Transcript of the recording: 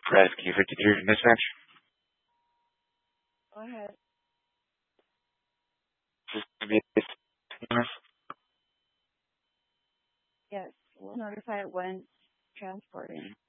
Rescue 53 to dispatch. Go ahead. This is be Yes, we'll notify it when transporting.